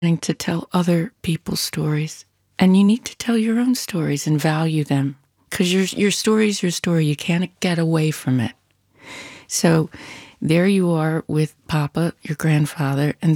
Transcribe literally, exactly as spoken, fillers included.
to tell other people's stories. And you need to tell your own stories and value them, because your, your story is your story. You can't get away from it. So there you are with Papa, your grandfather, and